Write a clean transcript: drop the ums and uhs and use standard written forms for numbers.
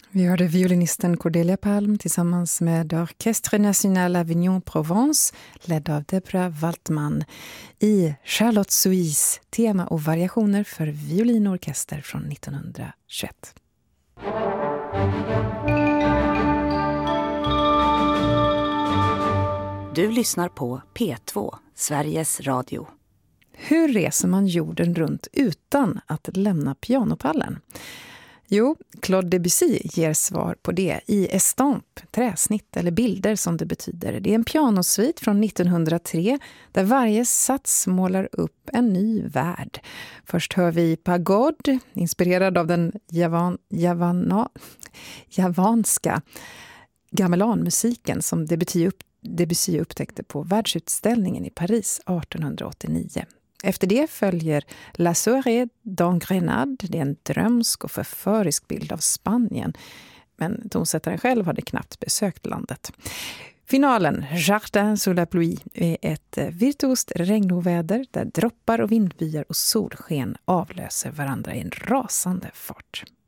Vi hörde violinisten Cordelia Palm tillsammans med Orchestre National Avignon Provence, ledd av Debra Waltman, i Charlotte Suisse, tema och variationer för violinorkester från 1921. Du lyssnar på P2, Sveriges Radio. Hur reser man jorden runt utan att lämna pianopallen? Jo, Claude Debussy ger svar på det i Estampe, träsnitt eller bilder som det betyder. Det är en pianosvit från 1903 där varje sats målar upp en ny värld. Först hör vi Pagode, inspirerad av den javanska gamelanmusiken som Debussy upptäckte på världsutställningen i Paris 1889. Efter det följer La Soirée d'Engrenade. Det är en drömsk och förförisk bild av Spanien. Men tonsättaren själv hade knappt besökt landet. Finalen, Jardin sous la pluie, är ett virtuost regnoväder där droppar och vindbyar och solsken avlöser varandra i en rasande fart.